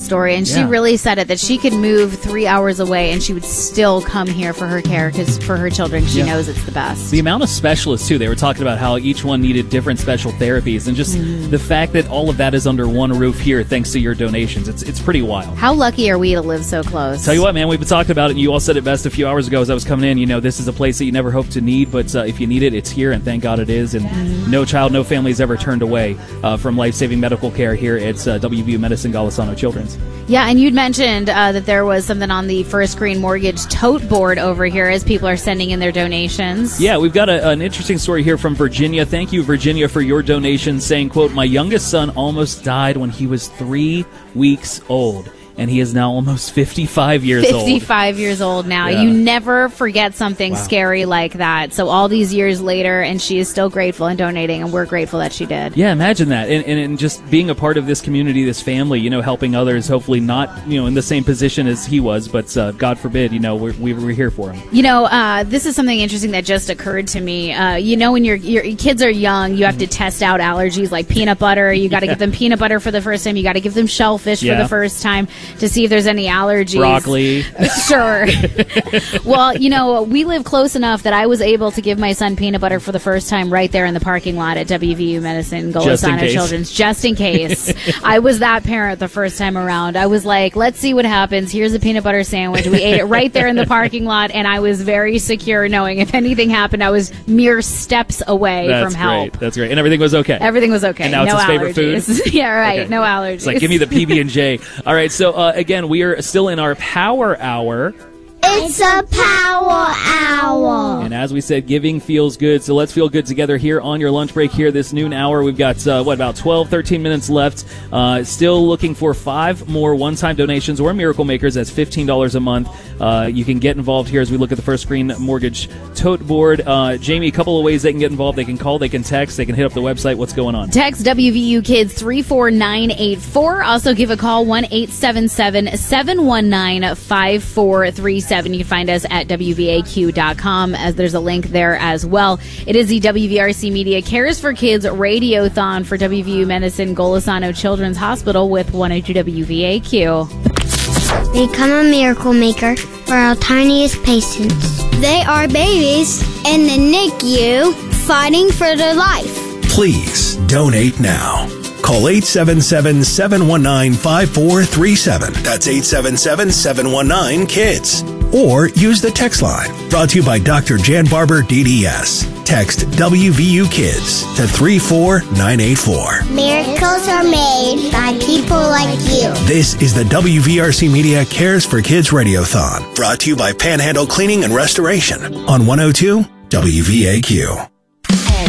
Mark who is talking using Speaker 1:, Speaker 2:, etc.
Speaker 1: story, and she really said it, that she could move 3 hours away and she would still come here for her care, because for her children, she knows it's the best.
Speaker 2: The amount of specialists, too, they were talking about how each one needed different special therapies, and just the fact that all of that is under one roof here thanks to your donations. It's pretty wild.
Speaker 1: How lucky are we to live so close?
Speaker 2: Tell you what, man, we've been talking about it, and you all said it best a few hours ago as I was coming in. You know, this is a place that you never hoped to need, but if you need it, it's here, and thank God it is. And no child, no family is ever turned away from life-saving medical care here at WVU Medicine Golisano Children's.
Speaker 1: Yeah, and you'd mentioned that there was something on the First Green Mortgage tote board over here as people are sending in their donations.
Speaker 2: Yeah, we've got an interesting story here from Virginia. Thank you, Virginia, for your donation, saying, quote, "My youngest son almost died when he was 3 weeks old. And he is now almost 55 years old.
Speaker 1: 55 years old now.
Speaker 2: Yeah.
Speaker 1: You never forget something scary like that. So all these years later, and she is still grateful and donating, and we're grateful that she did.
Speaker 2: Yeah, imagine that. And just being a part of this community, this family, you know, helping others, hopefully not, you know, in the same position as he was, but God forbid, you know, we're here for him.
Speaker 1: You know, this is something interesting that just occurred to me. You know, when your kids are young, you have to test out allergies like peanut butter. You got to give them peanut butter for the first time. You got to give them shellfish for the first time to see if there's any allergies.
Speaker 2: Broccoli.
Speaker 1: Sure. Well, you know, we live close enough that I was able to give my son peanut butter for the first time right there in the parking lot at WVU Medicine Golisano Children's, just in case. I was that parent the first time around. I was like, let's see what happens. Here's a peanut butter sandwich. We ate it right there in the parking lot, and I was very secure knowing if anything happened, I was mere steps away from help.
Speaker 2: That's great. And everything was okay.
Speaker 1: Everything was okay.
Speaker 2: And now
Speaker 1: no
Speaker 2: it's his
Speaker 1: allergies.
Speaker 2: favorite food?
Speaker 1: Yeah, right.
Speaker 2: Okay.
Speaker 1: No allergies.
Speaker 2: It's like, give me the PB&J. All right, so again, we are still in our Power Hour.
Speaker 3: It's a Power Hour.
Speaker 2: And as we said, giving feels good, so let's feel good together here on your lunch break here this noon hour. We've got, about 12, 13 minutes left. Still looking for 5 more one-time donations or Miracle Makers. That's $15 a month. You can get involved here as we look at the First Green Mortgage tote board. Jamie, a couple of ways they can get involved. They can call, they can text, they can hit up the website. What's going on?
Speaker 1: Text WVU Kids 34984. Also give a call 1-877-719-5437. You can find us at WVAQ.com, as there's a link there as well. It is the WVRC Media Cares for Kids Radiothon for WVU Medicine Golisano Children's Hospital with 102 WVAQ.
Speaker 3: Become a miracle maker for our tiniest patients. They are babies in the NICU fighting for their life.
Speaker 4: Please donate now. Call 877-719-5437. That's 877-719-KIDS. Or use the text line. Brought to you by Dr. Jan Barber, DDS. Text WVU Kids to 34984.
Speaker 3: Miracles are made by people like you.
Speaker 4: This is the WVRC Media Cares for Kids Radiothon. Brought to you by Panhandle Cleaning and Restoration on 102 WVAQ.